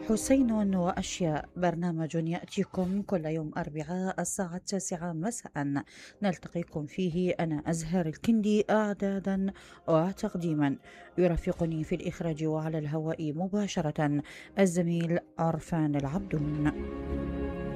حسين وأشياء، برنامج يأتيكم كل يوم أربعاء الساعة 9 مساء، نلتقيكم فيه أنا أزهر الكندي إعدادا وتقديما، يرافقني في الإخراج وعلى الهواء مباشرة الزميل عرفان العبدون.